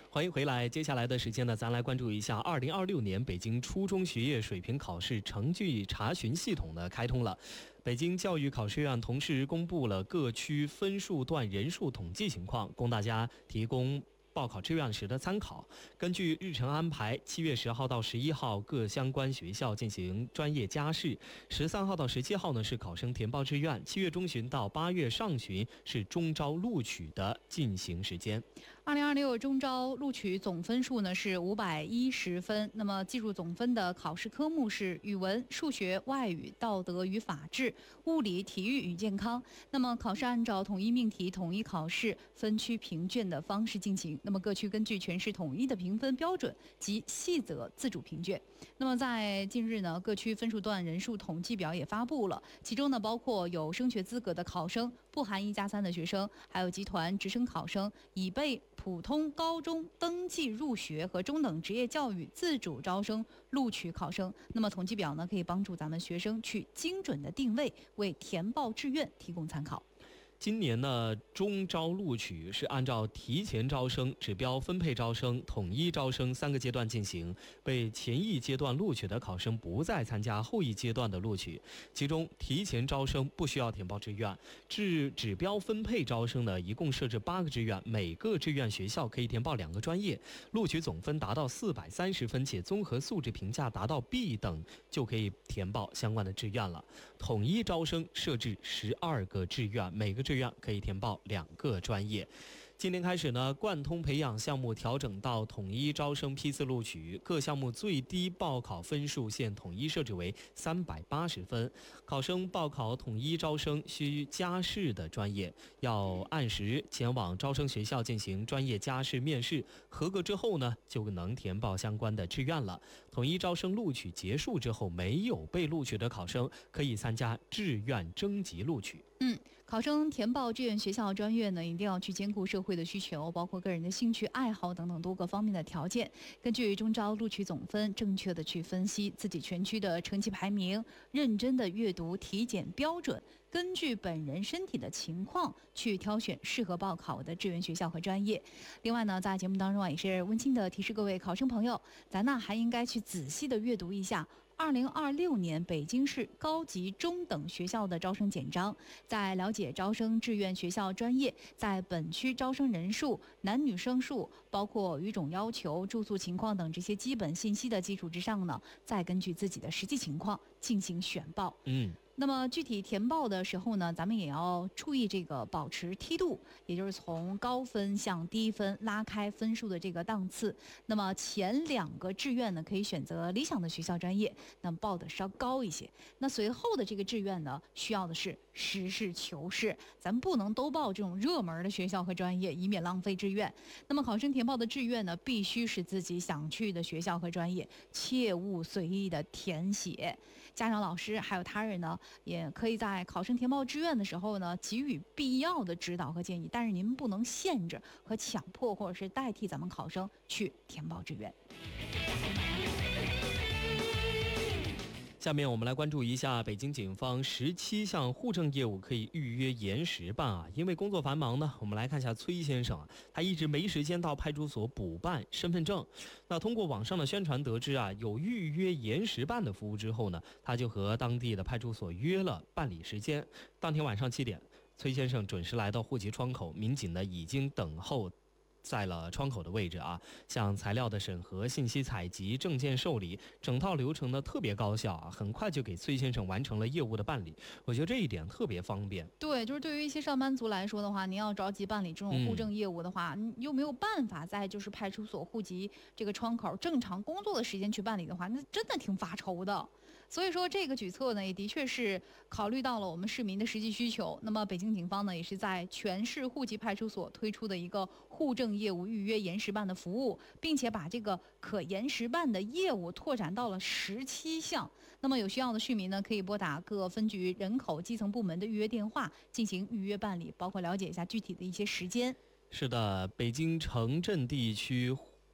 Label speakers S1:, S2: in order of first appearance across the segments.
S1: 欢迎回来。接下来的时间呢，咱来关注一下2026年北京初中学业水平考试成绩查询系统呢开通了。北京教育考试院同时公布了各区分数段人数统计情况，供大家提供报考志愿时的参考。根据日程安排，7月10号到11号各相关学校进行专业加试，13号到17号呢是考生填报志愿，7月中旬到8月上旬是中招录取的进行时间。
S2: 2026中招录取总分数呢是510分，那么计入总分的考试科目是语文、数学、外语、道德与法治、物理、体育与健康。那么考试按照统一命题、统一考试、分区评卷的方式进行。那么各区根据全市统一的评分标准及细则自主评卷。那么在近日呢，各区分数段人数统计表也发布了，其中呢包括有升学资格的考生，不含1+3的学生，还有集团直升考生，已被普通高中登记入学和中等职业教育自主招生录取考生。那么统计表呢，可以帮助咱们学生去精准的定位，为填报志愿提供参考。
S1: 今年呢，中招录取是按照提前招生、指标分配招生、统一招生3个阶段进行。被前一阶段录取的考生不再参加后一阶段的录取。其中，提前招生不需要填报志愿，指标分配招生呢，一共设置8个志愿，每个志愿学校可以填报2个专业，录取总分达到430分，且综合素质评价达到 B 等，就可以填报相关的志愿了。统一招生设置12个志愿，每个志愿可以填报2个专业。今年开始呢，贯通培养项目调整到统一招生批次录取，各项目最低报考分数线统一设置为380分。考生报考统一招生需加试的专业，要按时前往招生学校进行专业加试面试，合格之后呢，就能填报相关的志愿了。统一招生录取结束之后，没有被录取的考生可以参加志愿征集录取。
S2: 考生填报志愿学校专业呢，一定要去兼顾社会的需求，包括个人的兴趣爱好等等多个方面的条件。根据中招录取总分，正确的去分析自己全区的成绩排名，认真的阅读体检标准，根据本人身体的情况去挑选适合报考的志愿学校和专业。另外呢，在节目当中也是温馨的提示各位考生朋友，咱呢还应该去仔细的阅读一下2026年北京市高级中等学校的招生简章，在了解招生志愿学校专业在本区招生人数、男女生数，包括语种要求、住宿情况等这些基本信息的基础之上呢，再根据自己的实际情况进行选报。那么具体填报的时候呢，咱们也要注意这个保持梯度，也就是从高分向低分拉开分数的这个档次。那么前2个志愿呢，可以选择理想的学校专业，那么报的稍高一些。那随后的这个志愿呢，需要的是实事求是，咱们不能都报这种热门的学校和专业，以免浪费志愿。那么考生填报的志愿呢，必须是自己想去的学校和专业，切勿随意的填写。家长、老师还有他人呢，也可以在考生填报志愿的时候呢，给予必要的指导和建议，但是您不能限制和强迫或者是代替咱们考生去填报志愿。
S1: 下面我们来关注一下北京警方17项户政业务可以预约延时办啊。因为工作繁忙呢，我们来看一下崔先生啊，他一直没时间到派出所补办身份证。那通过网上的宣传得知啊，有预约延时办的服务之后呢，他就和当地的派出所约了办理时间。当天晚上7点，崔先生准时来到户籍窗口，民警呢已经等候在了窗口的位置啊，像材料的审核、信息采集、证件受理，整套流程呢特别高效啊，很快就给崔先生完成了业务的办理。我觉得这一点特别方便。
S2: 对，就是对于一些上班族来说的话，您要着急办理这种户政业务的话，你又没有办法在就是派出所户籍这个窗口正常工作的时间去办理的话，那真的挺发愁的。所以说这个举措呢，也的确是考虑到了我们市民的实际需求。那么北京警方呢，也是在全市户籍派出所推出的一个户政业务预约延时办的服务，并且把这个可延时办的业务拓展到了17项。那么有需要的市民呢，可以拨打各分局人口基层部门的预约电话进行预约办理，包括了解一下具体的一些时间。
S1: 是的，北京城镇地区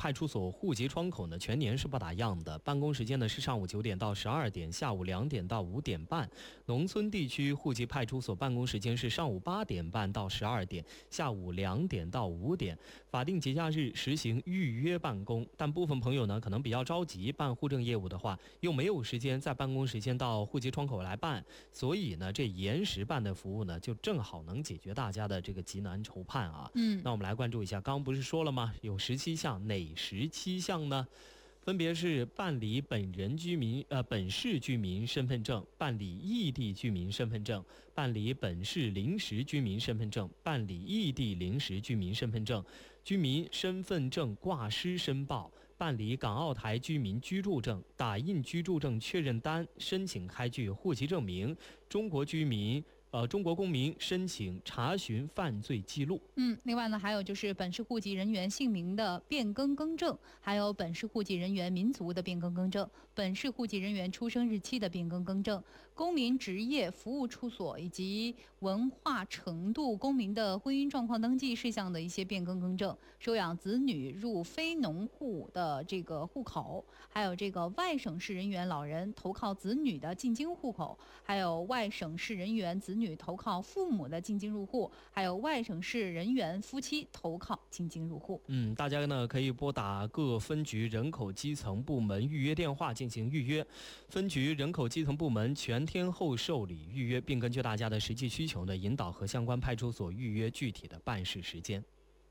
S1: 派出所户籍窗口呢，全年是不打烊的，办公时间呢是上午9点到12点，下午2点到5点半。农村地区户籍派出所办公时间是上午8点半到12点，下午2点到5点。法定节假日实行预约办公，但部分朋友呢可能比较着急办户政业务的话，又没有时间在办公时间到户籍窗口来办，所以呢这延时办的服务呢就正好能解决大家的这个急难愁盼啊。那我们来关注一下，刚刚不是说了吗？有17项，哪17项呢？分别是办理本市居民身份证、办理异地居民身份证、办理本市临时居民身份证、办理异地临时居民身份证、居民身份证挂失申报、办理港澳台居民居住证、打印居住证确认单、申请开具户籍证明、中国公民申请查询犯罪记录。
S2: 另外呢，还有就是本市户籍人员姓名的变更更正，还有本市户籍人员民族的变更更正，本市户籍人员出生日期的变更更正，公民职业服务处所以及文化程度公民的婚姻状况登记事项的一些变更更正，收养子女入非农户的这个户口，还有这个外省市人员老人投靠子女的进京户口，还有外省市人员子女投靠父母的进京入户，还有外省市人员夫妻投靠进京入户。
S1: 大家呢可以拨打各分局人口基层部门预约电话进行预约，分局人口基层部门全天候受理预约，并根据大家的实际需求呢，引导和相关派出所预约具体的办事时间。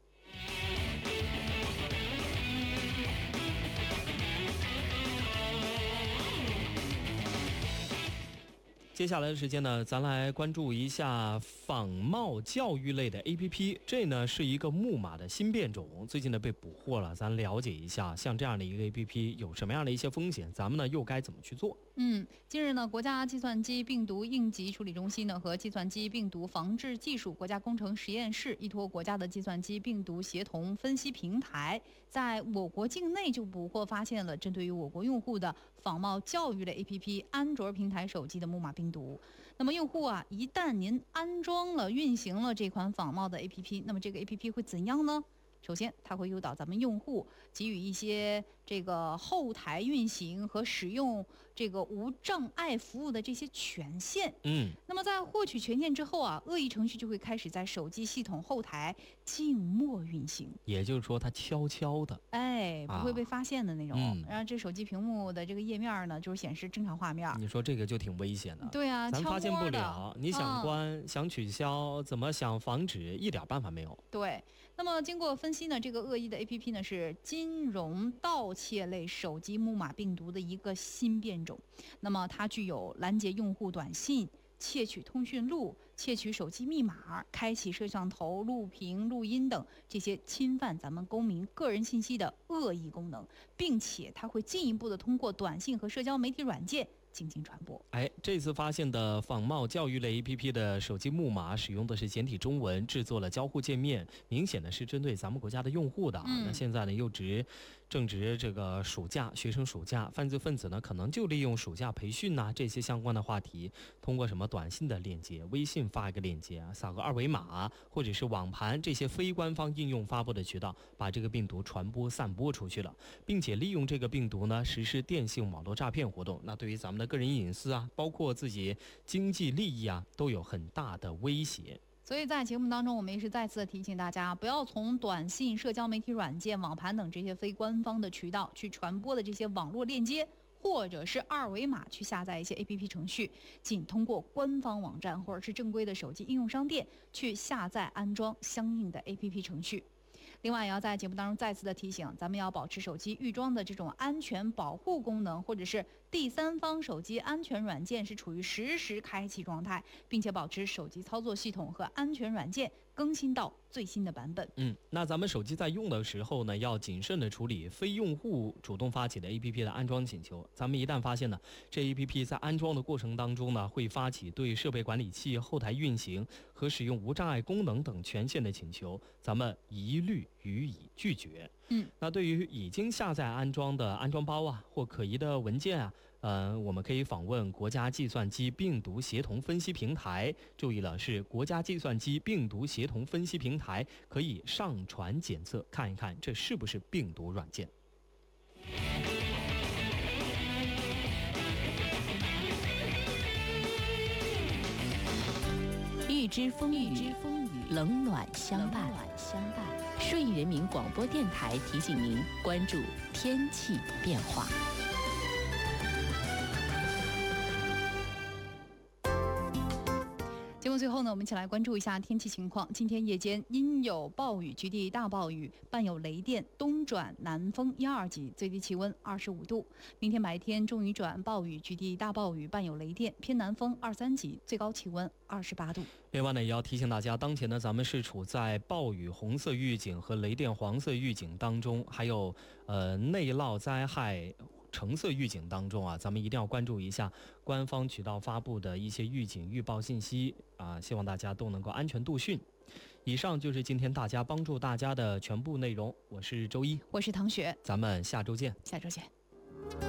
S1: 接下来的时间呢，咱来关注一下仿冒教育类的 APP。这呢是一个木马的新变种，最近呢被捕获了。咱了解一下，像这样的一个 APP 有什么样的一些风险，咱们呢又该怎么去做？
S2: 近日呢，国家计算机病毒应急处理中心呢和计算机病毒防治技术国家工程实验室依托国家的计算机病毒协同分析平台，在我国境内就捕获发现了针对于我国用户的仿冒教育类 APP 安卓平台手机的木马病毒。那么用户啊，一旦您安装了运行了这款仿冒的 APP， 那么这个 APP 会怎样呢？首先，它会诱导咱们用户给予一些这个后台运行和使用这个无障碍服务的这些权限。那么在获取权限之后啊，恶意程序就会开始在手机系统后台静默运行。
S1: 也就是说，它悄悄的，
S2: 不会被发现的那种。然后这手机屏幕的这个页面呢，就是显示正常画面。
S1: 你说这个就挺危险的。
S2: 对啊，
S1: 咱发现不了，你想关、想取消，怎么想防止，一点办法没有。
S2: 对。那么经过分析呢，这个恶意的 APP 呢是金融盗窃类手机木马病毒的一个新变种。那么它具有拦截用户短信、窃取通讯录、窃取手机密码、开启摄像头、录屏、录音等这些侵犯咱们公民个人信息的恶意功能，并且它会进一步的通过短信和社交媒体软件进行传播。
S1: 这次发现的仿冒教育类 APP 的手机木马使用的是简体中文，制作了交互界面，明显的是针对咱们国家的用户的。那现在呢正值这个暑假，学生暑假，犯罪分子呢可能就利用暑假培训这些相关的话题，通过什么短信的链接、微信发一个链接扫个二维码，或者是网盘这些非官方应用发布的渠道，把这个病毒传播散播出去了，并且利用这个病毒呢实施电信网络诈骗活动。那对于咱们的个人隐私包括自己经济利益都有很大的威胁。
S2: 所以在节目当中，我们也是再次提醒大家，不要从短信、社交媒体软件、网盘等这些非官方的渠道去传播的这些网络链接，或者是二维码去下载一些 APP 程序，仅通过官方网站或者是正规的手机应用商店去下载安装相应的 APP 程序。另外，也要在节目当中再次的提醒，咱们要保持手机预装的这种安全保护功能，或者是第三方手机安全软件是处于实时开启状态，并且保持手机操作系统和安全软件更新到最新的版本。
S1: 那咱们手机在用的时候呢，要谨慎的处理非用户主动发起的 APP 的安装请求。咱们一旦发现呢，这 APP 在安装的过程当中呢，会发起对设备管理器后台运行和使用无障碍功能等权限的请求，咱们一律予以拒绝。那对于已经下载安装的安装包或可疑的文件我们可以访问国家计算机病毒协同分析平台。注意了，是国家计算机病毒协同分析平台，可以上传检测，看一看这是不是病毒软件。
S3: 预知风雨，冷暖相伴。顺义人民广播电台提醒您关注天气变化。
S2: 节目最后呢，我们一起来关注一下天气情况。今天夜间阴有暴雨，局地大暴雨，伴有雷电，东转南风1、2级，最低气温25度。明天白天中雨转暴雨，局地大暴雨，伴有雷电，偏南风2、3级，最高气温28度。
S1: 另外呢，也要提醒大家，当前呢，咱们是处在暴雨红色预警和雷电黄色预警当中，还有内涝灾害橙色预警当中啊，咱们一定要关注一下官方渠道发布的一些预警预报信息啊，希望大家都能够安全度汛。以上就是今天帮助大家的全部内容，我是周一，
S2: 我是唐雪，
S1: 咱们下周见。
S2: 下周见。